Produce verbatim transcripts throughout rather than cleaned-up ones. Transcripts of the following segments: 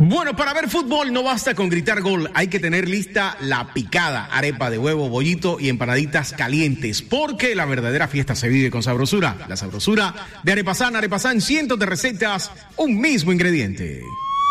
Bueno, para ver fútbol no basta con gritar gol, hay que tener lista la picada, arepa de huevo, bollito y empanaditas calientes, porque la verdadera fiesta se vive con sabrosura. La sabrosura de Arepasán, Arepasán, cientos de recetas, un mismo ingrediente.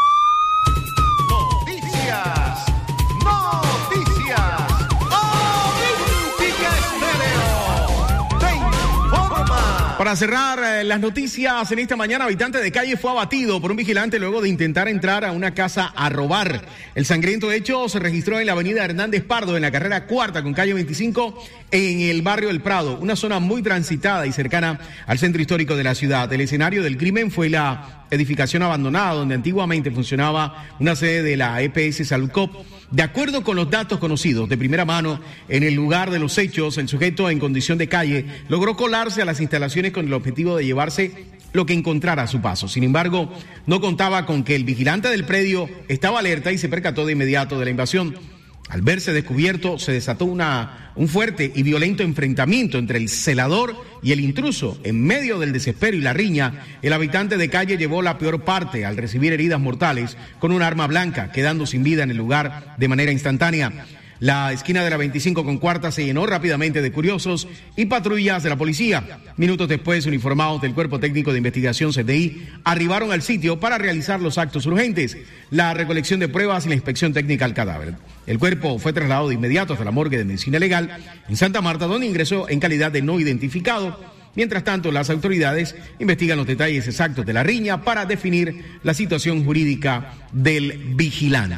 Noticias, noticias, Olímpica Estéreo, te informa. Para cerrar eh, las noticias en esta mañana, habitante de calle fue abatido por un vigilante luego de intentar entrar a una casa a robar. El sangriento hecho se registró en la avenida Hernández Pardo, en la carrera cuarta con calle veinticinco, en el barrio El Prado, una zona muy transitada y cercana al centro histórico de la ciudad. El escenario del crimen fue la edificación abandonada donde antiguamente funcionaba una sede de la E P S Saludcop. De acuerdo con los datos conocidos de primera mano, en el lugar de los hechos, el sujeto en condición de calle logró colarse a las instalaciones con el objetivo de llevarse lo que encontrara a su paso. Sin embargo, no contaba con que el vigilante del predio estaba alerta y se percató de inmediato de la invasión. Al verse descubierto, se desató una, un fuerte y violento enfrentamiento entre el celador y el intruso. En medio del desespero y la riña, el habitante de calle llevó la peor parte al recibir heridas mortales con un arma blanca, quedando sin vida en el lugar de manera instantánea. La esquina de la veinticinco con cuarta se llenó rápidamente de curiosos y patrullas de la policía. Minutos después, uniformados del Cuerpo Técnico de Investigación C T I arribaron al sitio para realizar los actos urgentes, la recolección de pruebas y la inspección técnica al cadáver. El cuerpo fue trasladado de inmediato hasta la morgue de medicina legal en Santa Marta, donde ingresó en calidad de no identificado. Mientras tanto, las autoridades investigan los detalles exactos de la riña para definir la situación jurídica del vigilante.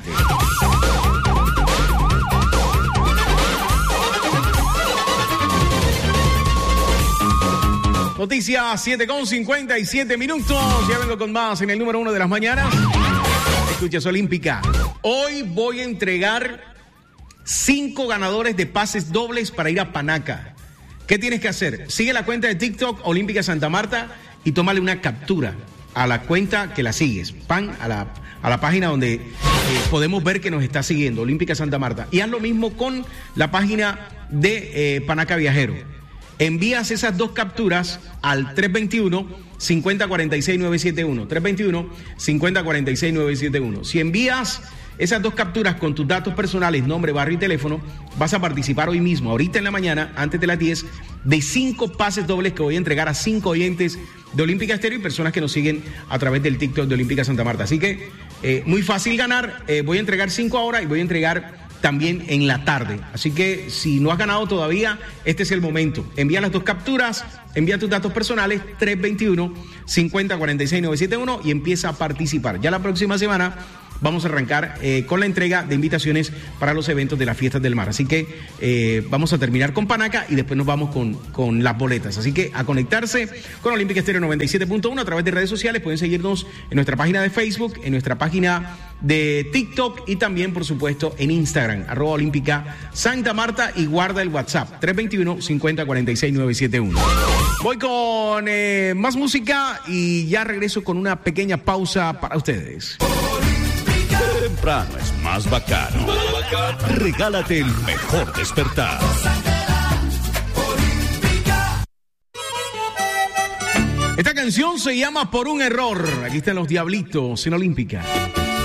Noticias siete con cincuenta y siete minutos. Ya vengo con más en el número uno de las mañanas. Escuchas Olímpica. Hoy voy a entregar cinco ganadores de pases dobles para ir a Panaca. ¿Qué tienes que hacer? Sigue la cuenta de TikTok Olímpica Santa Marta y tómale una captura a la cuenta que la sigues. Pan a la, a la página donde eh, podemos ver que nos está siguiendo, Olímpica Santa Marta. Y haz lo mismo con la página de eh, Panaca Viajero. Envías esas dos capturas al tres veintiuno, cincuenta cuarenta y seis, nueve siete uno. tres veintiuno, cincuenta cuarenta y seis, nueve siete uno. Si envías esas dos capturas con tus datos personales, nombre, barrio y teléfono, vas a participar hoy mismo, ahorita en la mañana, antes de las diez, de cinco pases dobles que voy a entregar a cinco oyentes de Olímpica Estéreo y personas que nos siguen a través del TikTok de Olímpica Santa Marta. Así que eh, muy fácil ganar. Eh, voy a entregar cinco ahora y voy a entregar también en la tarde. Así que si no has ganado todavía, este es el momento. Envía las dos capturas, envía tus datos personales, tres veintiuno, cincuenta cuarenta y seis, nueve siete uno y empieza a participar. Ya la próxima semana vamos a arrancar eh, con la entrega de invitaciones para los eventos de las fiestas del mar. Así que eh, vamos a terminar con Panaca y después nos vamos con, con las boletas. Así que a conectarse con Olímpica Estéreo noventa y siete punto uno a través de redes sociales. Pueden seguirnos en nuestra página de Facebook, en nuestra página de TikTok y también, por supuesto, en Instagram, arroba Olímpica Santa Marta, y guarda el WhatsApp, tres veintiuno, cincuenta cuarenta y seis, nueve siete uno. Voy con eh, más música y ya regreso con una pequeña pausa para ustedes. Temprano es más bacano. Regálate el mejor despertar. Esta canción se llama Por un Error. Aquí están los Diablitos en Olímpica.